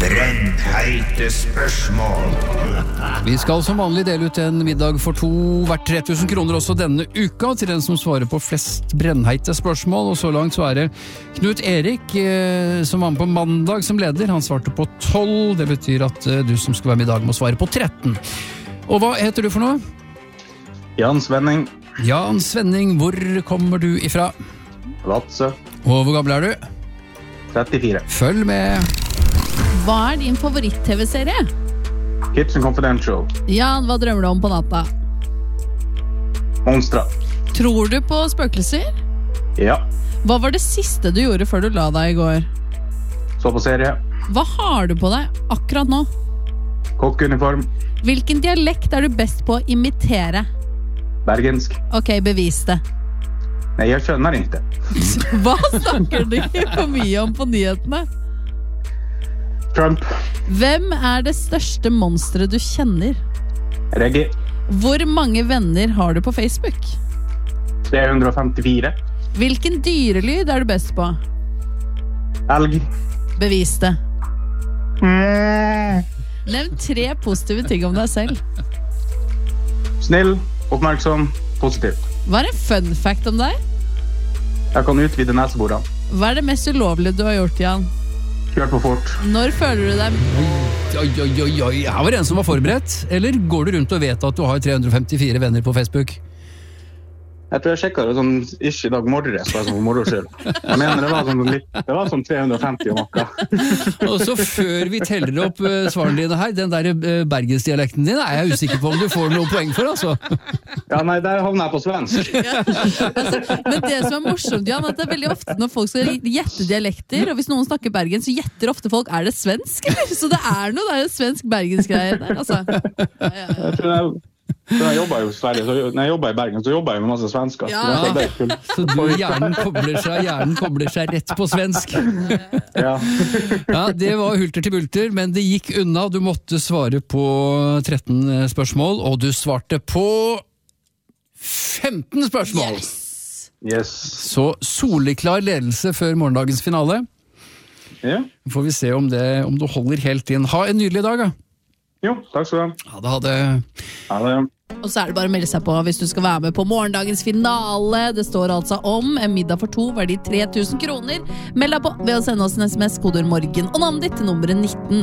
Brennheite spørsmål. Vi skal som vanlig dele ut en middag for 2 verdt 3000 kroner også denne uka til den som svarer på flest brennheite spørsmål, og så langt så det Knut Erik som var med på mandag som leder. Han svarte på 12, det betyr at du som skal være med i dag må svare på 13. Og hva heter du for noe? Jan Svenning. Jan Svenning, hvor kommer du ifra? Vadsø. Og hvor gammel du? 34. Følg med. Hva din favoritt-tv-serie? Kitchen Confidential. Jan, hva drømmer du om på natta? Monstra. Tror du på spøkelser? Ja. Hva var det siste du gjorde før du la deg i går? Så på serie. Hva har du på deg akkurat nå? Kokkeuniform. Hvilken dialekt du best på å imitere? Bergensk. Ok, bevis det. Nej, jag känner inte. Hva snakker du for mye om på nyhetene? Trump. Hvem det største monsteret du kjenner? Reggae. Hvor mange venner har du på Facebook? 354. Hvilken dyrelyd du best på? Elg. Bevis det. Nevn 3 positive ting om deg selv. Snill, oppmerksom, positiv. Hva en fun fact om deg? Jeg kan utvide neseborene. Hva det mest ulovlige du har gjort, Jan? Kjørt på fort. Når føler du deg... Oi, her var det en som var forberedt. Eller går du rundt og vet at du har 354 venner på Facebook? Jeg tror jeg sjekket det sånn, ikke i dag morges, bare sånn for moro skyld. Jeg mener det var sånn 350 og makka. Og så før vi teller opp svarene dine her, den der bergensdialekten din jeg usikker på om du får noen poeng for, altså. Ja, nei, der havner jeg på svensk. Men det som morsomt, Jan, at det veldig ofte når folk skal gjette dialekter, og hvis noen snakker bergen, så gjetter ofte folk, det svensk? Så det noe, det en svensk-bergensgreie der, altså. Jeg tror jeg jobbet jo i Sverige, så når jeg jobbet i Bergen, så jobbet jeg med masse svensker. Ja. Så hjernen kobler seg rett på svensk. Ja. Ja, det var hulter til bulter, men det gikk unna. Du måtte svare på 13 spørsmål, og du svarte på 15 spørsmål. Yes. Så soleklar ledelse før morgendagens finale. Ja. Får vi se om du holder helt inn. Ha en nydelig dag, da. Jo, takk skal du ha. Ha det. Ha det. Og så det bare å melde seg på hvis du skal være med på morgendagens finale. Det står altså om en middag for 2 verdi 3000 kroner. Meld deg på ved å sende oss en SMS, kodeord morgen og navnet ditt til nummeret 19